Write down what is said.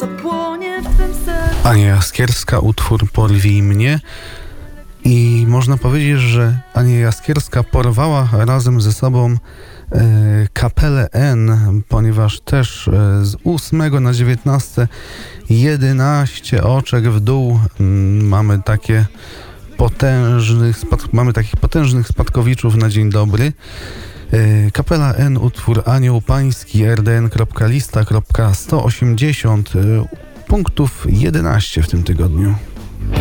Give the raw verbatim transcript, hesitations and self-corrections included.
co płonie w twym sercu. Ania Jaskierska, utwór Porwij mnie. I można powiedzieć, że Ania Jaskierska porwała razem ze sobą e, kapelę N, ponieważ też e, z ósmego na dziewiętnaste jedenaście oczek w dół m, mamy takie potężnych, spad, mamy takich potężnych spadkowiczów na dzień dobry. E, kapela N, utwór Anioł Pański, r d n kropka lista kropka sto osiemdziesiąt, e, punktów jedenaście w tym tygodniu.